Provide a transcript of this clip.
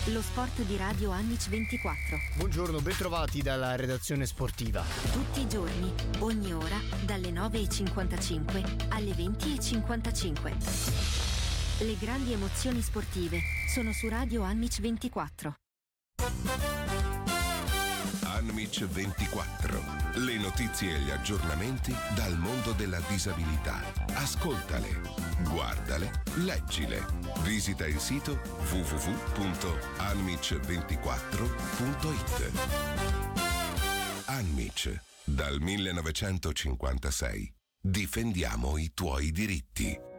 lo sport di Radio Annic 24. Buongiorno, bentrovati dalla redazione sportiva. Tutti i giorni, ogni ora, dalle 9:55 alle 20:55. Le grandi emozioni sportive sono su Radio Annic 24. Annic 24. Le notizie e gli aggiornamenti dal mondo della disabilità. Ascoltale, guardale, leggile. Visita il sito www.annic24.it. Annic, dal 1956. Difendiamo i tuoi diritti.